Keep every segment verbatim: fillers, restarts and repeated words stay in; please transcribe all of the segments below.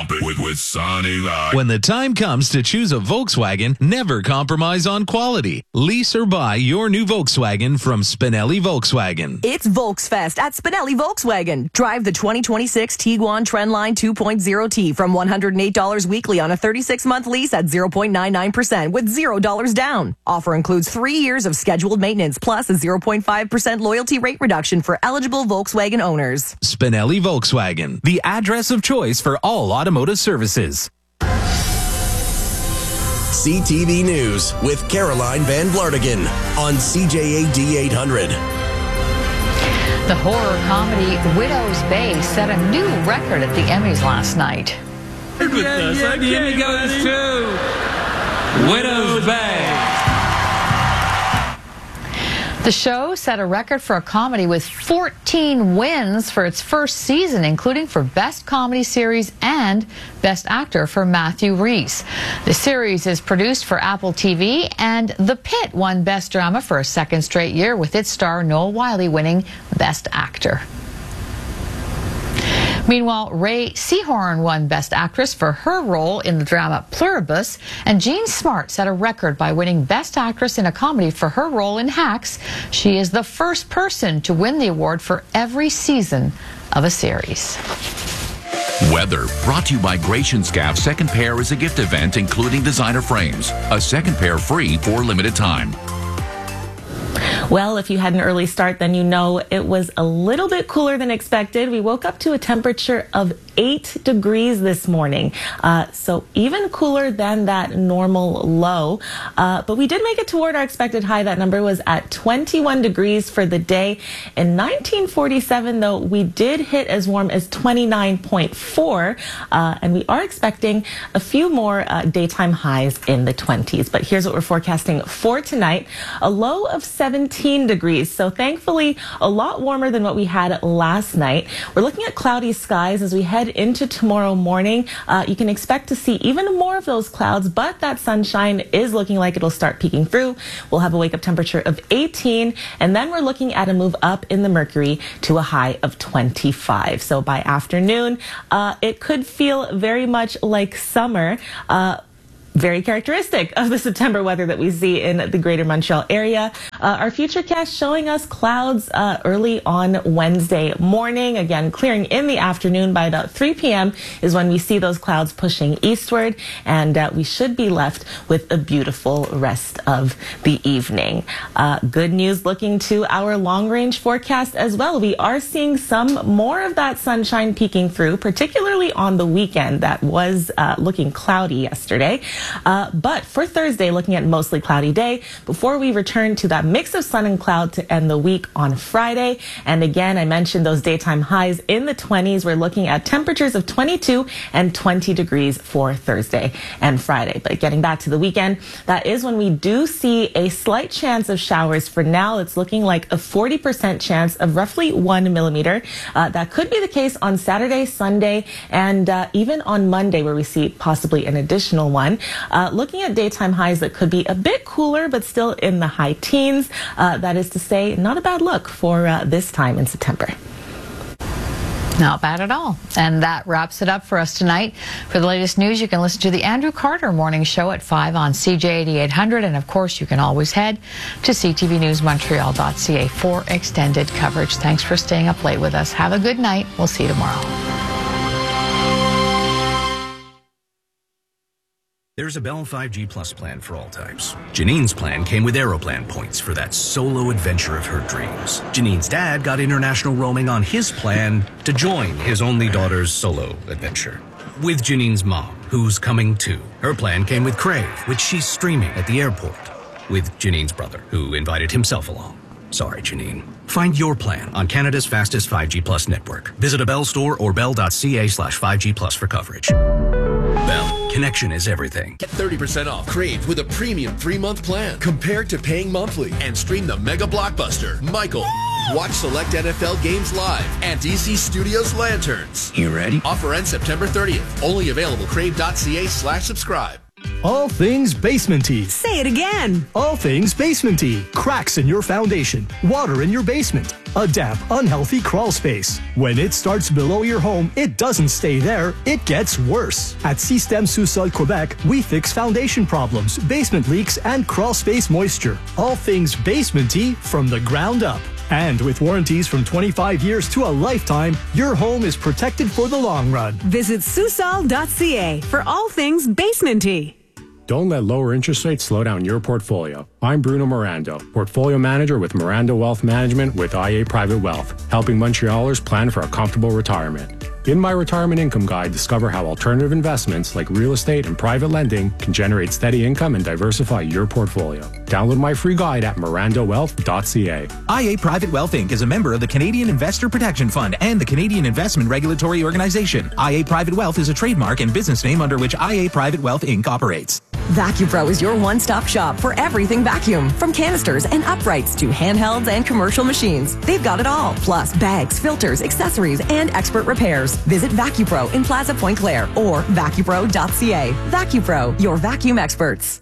Pump it with, with Sunny Light. When the time comes to choose a Volkswagen, never compromise on quality. Lease or buy your new Volkswagen from Spinelli Volkswagen. It's Volksfest at Spinelli Volkswagen. Drive the twenty twenty-six Tiguan Trendline two point oh T from one hundred eight dollars weekly on a thirty-six month lease at zero point nine nine percent with zero dollars down. Offer includes three years of scheduled maintenance plus a zero point five percent loyalty rate reduction for eligible Volkswagen owners. Spinelli Volkswagen, the address of choice for all automotive services. C T V News with Caroline Van Blartigan on C J A D eight hundred. The horror comedy Widow's Bay set a new record at the Emmys last night. With yeah, us. Yeah, the Emmy goes to Widow's Bay. The show set a record for a comedy with fourteen wins for its first season, including for Best Comedy Series and Best Actor for Matthew Rhys. The series is produced for Apple T V, and The Pit won Best Drama for a second straight year, with its star Noah Wyle winning Best Actor. Meanwhile, Ray Seahorn won Best Actress for her role in the drama Pluribus, and Jean Smart set a record by winning Best Actress in a Comedy for her role in Hacks. She is the first person to win the award for every season of a series. Weather, brought to you by Gratian Scaff. Second pair is a gift event including designer frames. A second pair free for limited time. Well, if you had an early start, then you know it was a little bit cooler than expected. We woke up to a temperature of eight degrees this morning, uh, so even cooler than that normal low. Uh, but we did make it toward our expected high. That number was at twenty-one degrees for the day. In nineteen forty-seven, though, we did hit as warm as twenty-nine point four, uh, and we are expecting a few more uh, daytime highs in the twenties. But here's what we're forecasting for tonight. A low of seventeen degrees, so thankfully a lot warmer than what we had last night. We're looking at cloudy skies as we head into tomorrow morning. Uh, you can expect to see even more of those clouds, but that sunshine is looking like it'll start peeking through. We'll have a wake-up temperature of eighteen, and then we're looking at a move up in the mercury to a high of twenty-five. So by afternoon, uh, it could feel very much like summer. Uh, Very characteristic of the September weather that we see in the greater Montreal area. Uh, our futurecast showing us clouds uh, early on Wednesday morning. Again, clearing in the afternoon. By about three p m is when we see those clouds pushing eastward, and uh, we should be left with a beautiful rest of the evening. Uh, good news looking to our long-range forecast as well. We are seeing some more of that sunshine peeking through, particularly on the weekend. That was uh, looking cloudy yesterday. Uh, but for Thursday, looking at mostly cloudy day before we return to that mix of sun and cloud to end the week on Friday. And again, I mentioned those daytime highs in the twenties. We're looking at temperatures of twenty-two and twenty degrees for Thursday and Friday. But getting back to the weekend, that is when we do see a slight chance of showers. For now, it's looking like a forty percent chance of roughly one millimeter. Uh, that could be the case on Saturday, Sunday, and uh, even on Monday, where we see possibly an additional one. Uh, looking at daytime highs that could be a bit cooler, but still in the high teens. Uh, that is to say, not a bad look for uh, this time in September. Not bad at all. And that wraps it up for us tonight. For the latest news, you can listen to the Andrew Carter Morning Show at five on C J A D eight hundred. And of course, you can always head to c t v news montreal dot c a for extended coverage. Thanks for staying up late with us. Have a good night. We'll see you tomorrow. There's a Bell five G Plus plan for all types. Janine's plan came with Aeroplan points for that solo adventure of her dreams. Janine's dad got international roaming on his plan to join his only daughter's solo adventure. With Janine's mom, who's coming too. Her plan came with Crave, which she's streaming at the airport. With Janine's brother, who invited himself along. Sorry, Janine. Find your plan on Canada's fastest five G Plus network. Visit a Bell store or bell.ca slash 5G Plus for coverage. Bell, connection is everything. Get thirty percent off Crave with a premium three-month plan compared to paying monthly. And stream the mega blockbuster, Michael. Watch select N F L games live and D C Studios Lanterns. You ready? Offer ends September thirtieth. Only available crave.ca slash subscribe. All things basementy. Say it again. All things basementy. Cracks in your foundation. Water in your basement. A damp, unhealthy crawl space. When it starts below your home, it doesn't stay there. It gets worse. At Système Sous-Sol Quebec, we fix foundation problems, basement leaks, and crawl space moisture. All things basementy from the ground up. And with warranties from twenty-five years to a lifetime, your home is protected for the long run. Visit Susol dot c a for all things basementy. Don't let lower interest rates slow down your portfolio. I'm Bruno Mirando, Portfolio Manager with Mirando Wealth Management with I A Private Wealth, helping Montrealers plan for a comfortable retirement. In my Retirement Income Guide, discover how alternative investments like real estate and private lending can generate steady income and diversify your portfolio. Download my free guide at mirando wealth dot c a. I A Private Wealth Incorporated is a member of the Canadian Investor Protection Fund and the Canadian Investment Regulatory Organization. I A Private Wealth is a trademark and business name under which I A Private Wealth Incorporated operates. VacuPro is your one-stop shop for everything vacuum. From canisters and uprights to handhelds and commercial machines. They've got it all. Plus bags, filters, accessories, and expert repairs. Visit VacuPro in Plaza Point Claire or vacupro dot c a. VacuPro, your vacuum experts.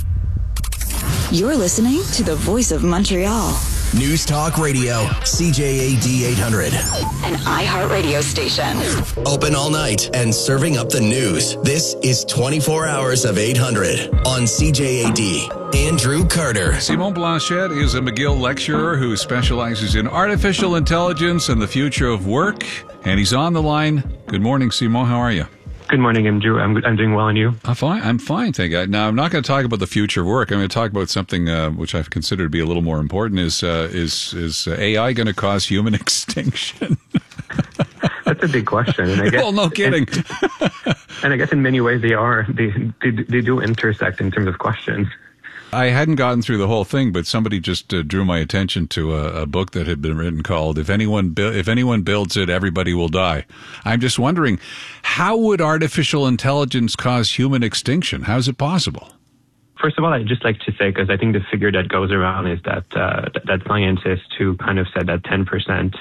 You're listening to the Voice of Montreal. News Talk Radio, C J A D eight hundred. An iHeartRadio station. Open all night and serving up the news. This is twenty-four hours of eight hundred on C J A D. Andrew Carter. Simon Blanchette is a McGill lecturer who specializes in artificial intelligence and the future of work, and he's on the line. Good morning, Simon. How are you? Good morning, Andrew. I'm I'm doing well, and you? I'm fine. I'm fine, thank you. Now, I'm not going to talk about the future of work. I'm going to talk about something uh, which I've considered to be a little more important. Is uh, is is A I going to cause human extinction? That's a big question. And I guess, well, no kidding. And, and I guess in many ways they are. They, they they do intersect in terms of questions. I hadn't gotten through the whole thing, but somebody just uh, drew my attention to a, a book that had been written called "If Anyone Bu- If Anyone Builds It, Everybody Will Die." I'm just wondering, how would artificial intelligence cause human extinction? How is it possible? First of all, I'd just like to say, because I think the figure that goes around is that uh, that scientists who kind of said that ten percent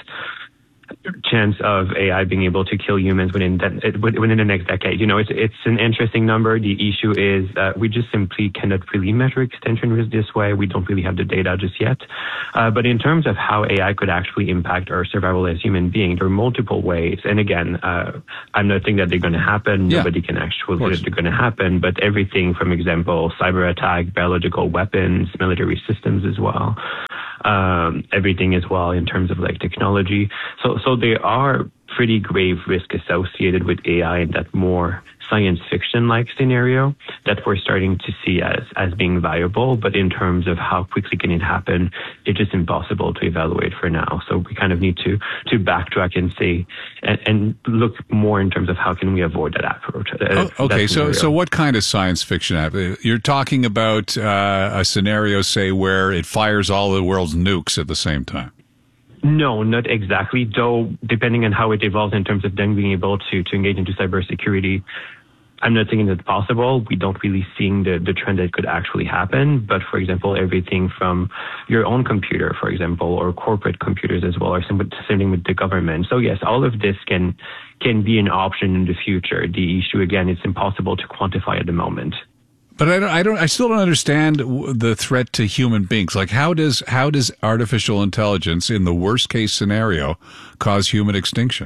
chance of A I being able to kill humans within de- within the next decade. You know, it's it's an interesting number. The issue is uh, we just simply cannot really measure extinction risk this way. We don't really have the data just yet. Uh, but in terms of how A I could actually impact our survival as human beings, there are multiple ways. And again, uh, I'm not saying that they're going to happen. Yeah. Nobody can actually say that they're going to happen. But everything from example, cyber attack, biological weapons, military systems as well. Um, everything as well in terms of like technology. So, so there are pretty grave risks associated with A I in that more science fiction-like scenario that we're starting to see as, as being viable. But in terms of how quickly can it happen, it's just impossible to evaluate for now. So we kind of need to, to backtrack and see and, and look more in terms of how can we avoid that approach. Oh, okay, so so what kind of science fiction? You're talking about uh, a scenario, say, where it fires all the world's nukes at the same time. No, not exactly, though depending on how it evolves in terms of then being able to, to engage into cybersecurity, I'm not saying it's possible. We don't really see the, the trend that could actually happen. But for example, everything from your own computer, for example, or corporate computers as well, or something with the government. So yes, all of this can can be an option in the future. The issue, again, it's impossible to quantify at the moment. But I don't, I don't, I still don't understand the threat to human beings. Like, how does how does artificial intelligence, in the worst case scenario, cause human extinction?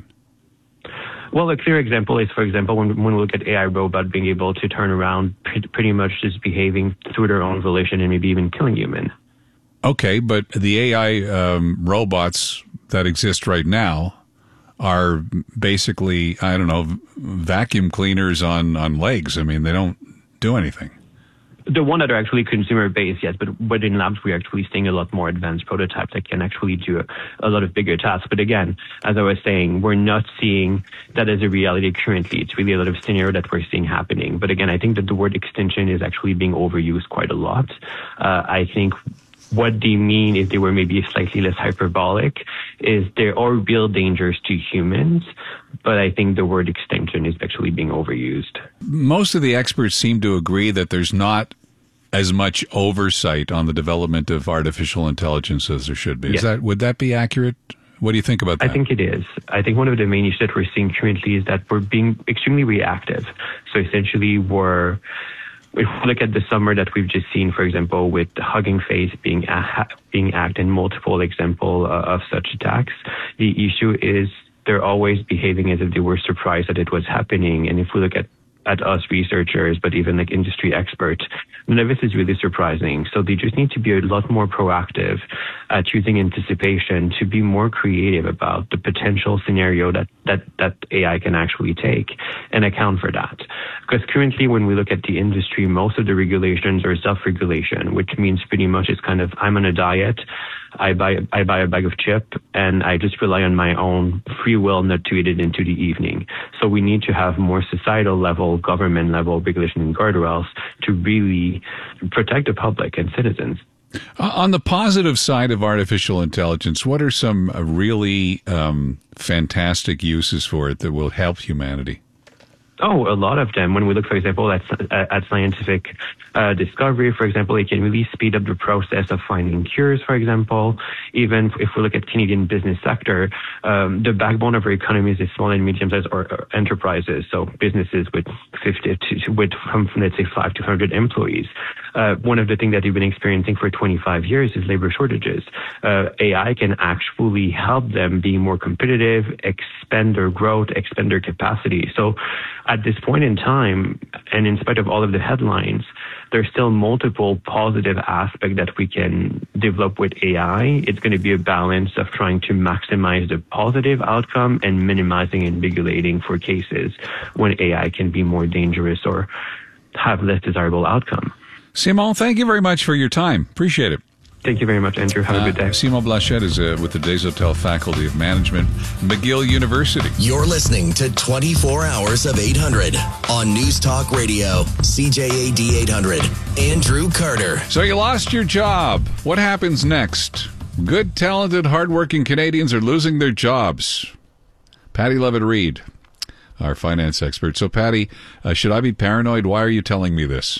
Well, a clear example is, for example, when, when we look at A I robot being able to turn around pretty, pretty much just behaving through their own volition and maybe even killing human. Okay, but the A I um, robots that exist right now are basically, I don't know, vacuum cleaners on, on legs. I mean, they don't do anything. The one that are actually consumer-based, yes, but within labs, we're actually seeing a lot more advanced prototypes that can actually do a, a lot of bigger tasks. But again, as I was saying, we're not seeing that as a reality currently. It's really a lot of scenario that we're seeing happening. But again, I think that the word extinction is actually being overused quite a lot. Uh, I think what they mean, if they were maybe slightly less hyperbolic, is there are real dangers to humans, but I think the word extinction is actually being overused. Most of the experts seem to agree that there's not as much oversight on the development of artificial intelligence as there should be. Yes. Is that, would that be accurate? What do you think about that? I think it is. I think one of the main issues that we're seeing currently is that we're being extremely reactive. So essentially we're if we look at the summer that we've just seen, for example, with Hugging Face being a, being hacked and multiple example uh, of such attacks, the issue is they're always behaving as if they were surprised that it was happening. And if we look at at us researchers, but even like industry experts, none of this is really surprising. So they just need to be a lot more proactive at using anticipation to be more creative about the potential scenario that, that, that A I can actually take and account for that. Because currently when we look at the industry, most of the regulations are self-regulation, which means pretty much it's kind of, I'm on a diet, I buy I buy a bag of chip, and I just rely on my own free will not to eat it into the evening. So we need to have more societal level, government level regulation and guardrails to really protect the public and citizens. Uh, on the positive side of artificial intelligence, what are some uh, really um, fantastic uses for it that will help humanity? Oh, a lot of them. When we look, for example, at, at scientific uh, discovery, for example, it can really speed up the process of finding cures, for example. Even if we look at Canadian business sector, um, the backbone of our economy is small and medium-sized or, or enterprises, so businesses with fifty to, with from, let's say, five to one hundred employees. Uh, one of the things that we've been experiencing for twenty-five years is labor shortages. Uh, A I can actually help them be more competitive, expand their growth, expand their capacity. So at this point in time, and in spite of all of the headlines, there's still multiple positive aspects that we can develop with A I. It's going to be a balance of trying to maximize the positive outcome and minimizing and regulating for cases when A I can be more dangerous or have less desirable outcome. Simon, thank you very much for your time. Appreciate it. Thank you very much, Andrew. Have uh, a good day. Simon Blanchette is uh, with the Desautels Faculty of Management, McGill University. You're listening to twenty-four hours of eight hundred on News Talk Radio, C J A D eight hundred. Andrew Carter. So you lost your job. What happens next? Good, talented, hardworking Canadians are losing their jobs. Patty Levitt-Reid, our finance expert. So, Patty, uh, should I be paranoid? Why are you telling me this?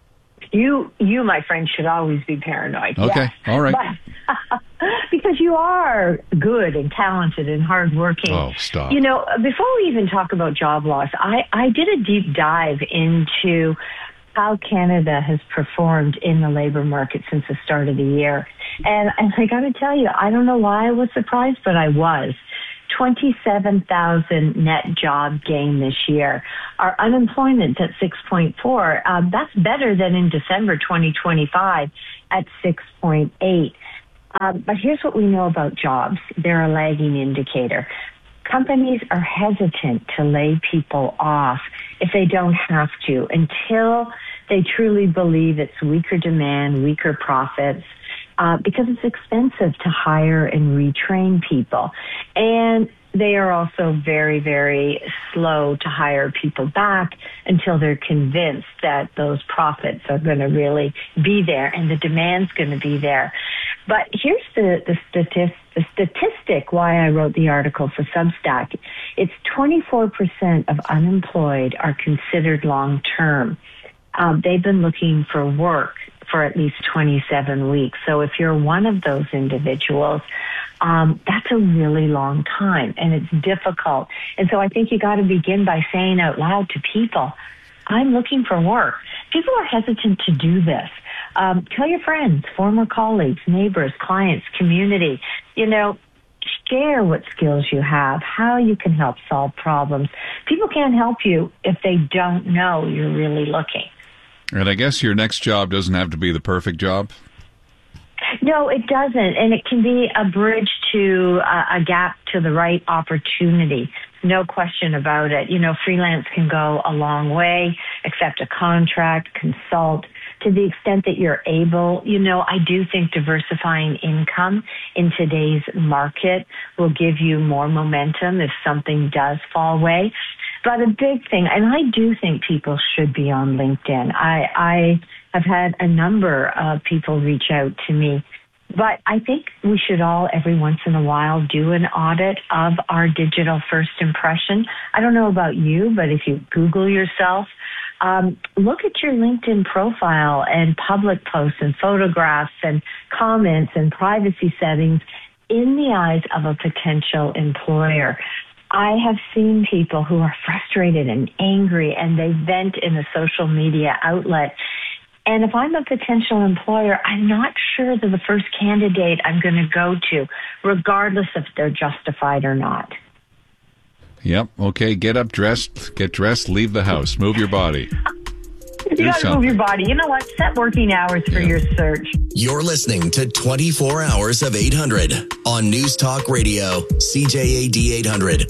You, you, my friend, should always be paranoid. Okay, yes. all right. But, because you are good and talented and hardworking. Oh, stop. You know, before we even talk about job loss, I, I did a deep dive into how Canada has performed in the labor market since the start of the year. And, and I got to tell you, I don't know why I was surprised, but I was. twenty-seven thousand net job gain this year. Our unemployment at six point four. Uh, that's better than in December twenty twenty-five at six point eight. Um, but here's what we know about jobs. They're a lagging indicator. Companies are hesitant to lay people off if they don't have to until they truly believe it's weaker demand, weaker profits, Uh, because it's expensive to hire and retrain people. And they are also very, very slow to hire people back until they're convinced that those profits are going to really be there and the demand's going to be there. But here's the, the, statis- the statistic why I wrote the article for Substack. It's twenty-four percent of unemployed are considered long-term. Um, they've been looking for work for at least twenty-seven weeks. So if you're one of those individuals, um, that's a really long time and it's difficult. And so I think you got to begin by saying out loud to people, I'm looking for work. People are hesitant to do this. Um, tell your friends, former colleagues, neighbors, clients, community, you know, share what skills you have, how you can help solve problems. People can't help you if they don't know you're really looking. And I guess your next job doesn't have to be the perfect job? No, it doesn't. And it can be a bridge to a, a gap to the right opportunity. No question about it. You know, freelance can go a long way, accept a contract, consult. To the extent that you're able, you know, I do think diversifying income in today's market will give you more momentum if something does fall away. But a big thing, and I do think people should be on LinkedIn. I, I have had a number of people reach out to me. But I think we should all, every once in a while, do an audit of our digital first impression. I don't know about you, but if you Google yourself, um, look at your LinkedIn profile and public posts and photographs and comments and privacy settings in the eyes of a potential employer. I have seen people who are frustrated and angry, and they vent in a social media outlet. And if I'm a potential employer, I'm not sure that the first candidate I'm going to go to, regardless if they're justified or not. Yep. Okay. Get up, dressed, get dressed, leave the house, move your body. You got to move your body. You know what? Set working hours for yeah. your search. You're listening to twenty-four hours of eight hundred on News Talk Radio, C J A D eight hundred.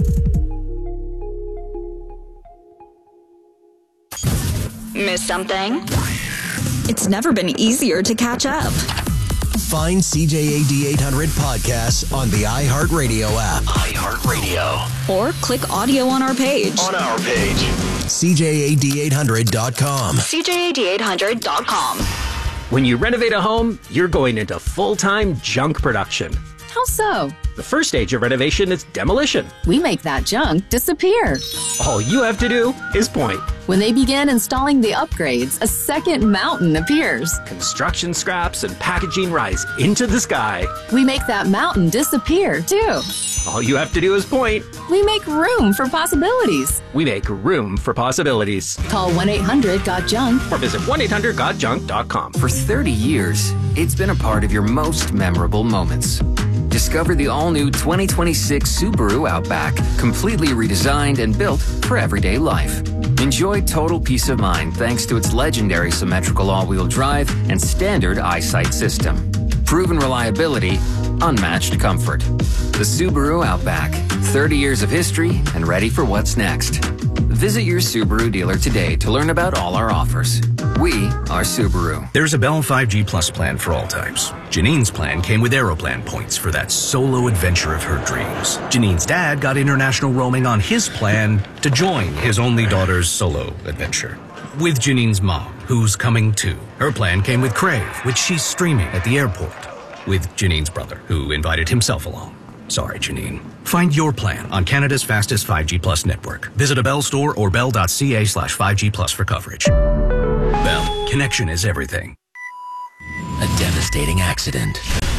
Miss something? It's never been easier to catch up. Find C J A D eight hundred podcasts on the iHeartRadio app. iHeartRadio. Or click audio on our page. On our page. C J A D eight hundred dot com. C J A D eight hundred dot com. When you renovate a home, you're going into full-time junk production. How so? The first stage of renovation is demolition. We make that junk disappear. All you have to do is point. When they begin installing the upgrades, a second mountain appears. Construction scraps and packaging rise into the sky. We make that mountain disappear, too. All you have to do is point. We make room for possibilities. We make room for possibilities. Call one eight hundred got junk or visit one eight hundred got junk dot com. For thirty years, it's been a part of your most memorable moments. Discover the all-new twenty twenty-six Subaru Outback, completely redesigned and built for everyday life. Enjoy total peace of mind thanks to its legendary symmetrical all-wheel drive and standard EyeSight system. Proven reliability, unmatched comfort. The Subaru Outback, thirty years of history and ready for what's next. Visit your Subaru dealer today to learn about all our offers. We are Subaru. There's a Bell five G Plus plan for all types. Janine's plan came with Aeroplan points for that solo adventure of her dreams. Janine's dad got international roaming on his plan to join his only daughter's solo adventure. With Janine's mom, who's coming too. Her plan came with Crave, which she's streaming at the airport. With Janine's brother, who invited himself along. Sorry, Janine. Find your plan on Canada's fastest five G Plus network. Visit a Bell store or bell.ca slash 5G Plus for coverage. Bell, connection is everything. A devastating accident.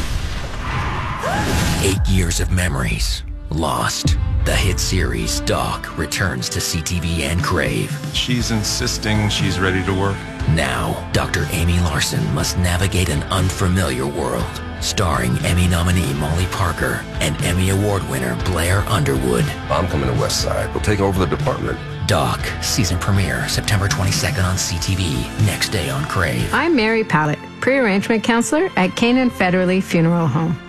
Eight years of memories lost. The hit series Doc returns to C T V and Crave. She's insisting she's ready to work. Now, Doctor Amy Larson must navigate an unfamiliar world. Starring Emmy nominee Molly Parker and Emmy Award winner Blair Underwood. I'm coming to West Side. We'll take over the department. Doc, season premiere, September twenty-second on C T V. Next day on Crave. I'm Mary Pallett, pre-arrangement counselor at Canaan Federally Funeral Home.